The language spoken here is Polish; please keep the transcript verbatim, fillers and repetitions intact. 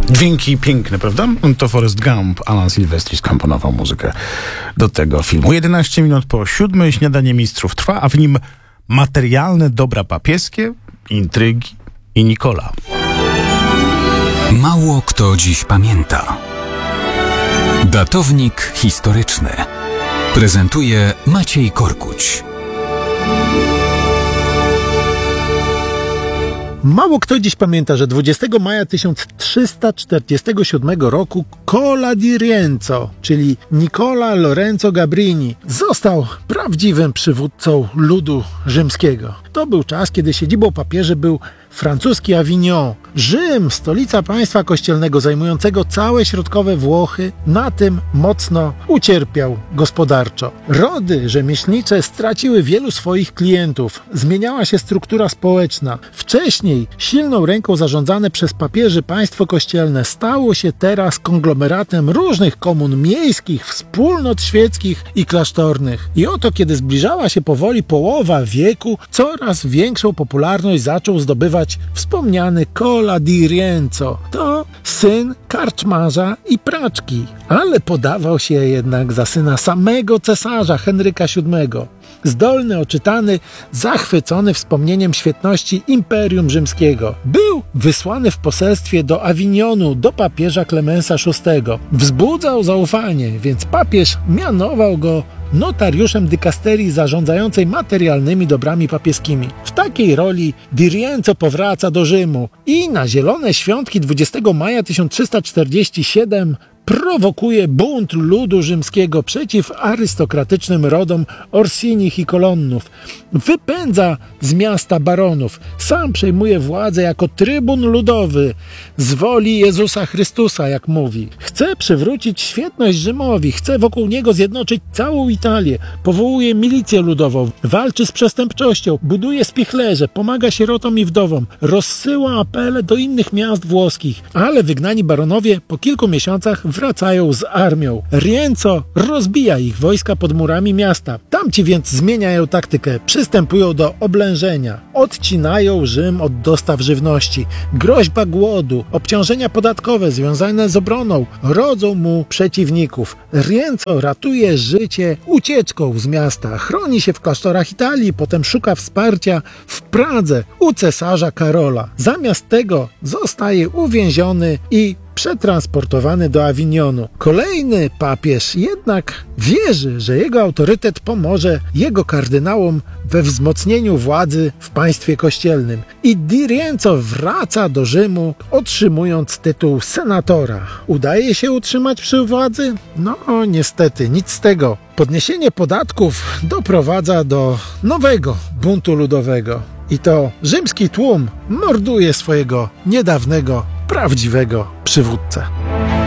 Dźwięki piękne, prawda? To Forrest Gump, Alan Silvestri skomponował muzykę do tego filmu. jedenaście minut po siódmej, śniadanie mistrzów trwa, a w nim materialne dobra papieskie, intrygi i Nikola. Mało kto dziś pamięta. Datownik historyczny prezentuje Maciej Korkuć. Mało kto dziś pamięta, że dwudziestego maja tysiąc trzysta czterdziestego siódmego roku Cola di Rienzo, czyli Nicola Lorenzo Gabrini, został prawdziwym przywódcą ludu rzymskiego. To był czas, kiedy siedzibą papieży był francuski Avignon. Rzym, stolica państwa kościelnego zajmującego całe środkowe Włochy, na tym mocno ucierpiał gospodarczo. Rody rzemieślnicze straciły wielu swoich klientów. Zmieniała się struktura społeczna. Wcześniej silną ręką zarządzane przez papieży państwo kościelne stało się teraz konglomeratem różnych komun miejskich, wspólnot świeckich i klasztornych. I oto, kiedy zbliżała się powoli połowa wieku, coraz większą popularność zaczął zdobywać wspomniany Cola di Rienzo. To syn karczmarza i praczki, ale podawał się jednak za syna samego cesarza Henryka siódmego. Zdolny, oczytany, zachwycony wspomnieniem świetności Imperium Rzymskiego. Był wysłany w poselstwie do Awinionu, do papieża Klemensa szóstego. Wzbudzał zaufanie, więc papież mianował go notariuszem dykasterii zarządzającej materialnymi dobrami papieskimi. W takiej roli Di Rienzo powraca do Rzymu i na zielone świątki dwudziestego maja tysiąc trzysta czterdziestego siódmego prowokuje bunt ludu rzymskiego przeciw arystokratycznym rodom Orsinich i Kolonnów. Wypędza z miasta baronów. Sam przejmuje władzę jako trybun ludowy z woli Jezusa Chrystusa, jak mówi. Chce przywrócić świetność Rzymowi, chce wokół niego zjednoczyć całą Italię. Powołuje milicję ludową, walczy z przestępczością, buduje spichlerze, pomaga sierotom i wdowom, rozsyła apele do innych miast włoskich. Ale wygnani baronowie po kilku miesiącach wracają z armią. Rienzo rozbija ich wojska pod murami miasta. Tamci więc zmieniają taktykę, przystępują do oblężenia. Odcinają Rzym od dostaw żywności. Groźba głodu, obciążenia podatkowe związane z obroną rodzą mu przeciwników. Rienzo ratuje życie ucieczką z miasta. Chroni się w klasztorach Italii, potem szuka wsparcia w Pradze u cesarza Karola. Zamiast tego zostaje uwięziony i przetransportowany do Awinionu. Kolejny papież jednak wierzy, że jego autorytet pomoże jego kardynałom we wzmocnieniu władzy w państwie kościelnym. I Di Rienzo wraca do Rzymu, otrzymując tytuł senatora. Udaje się utrzymać przy władzy? No niestety, nic z tego. Podniesienie podatków doprowadza do nowego buntu ludowego. I to rzymski tłum morduje swojego niedawnego prawdziwego przywódcę.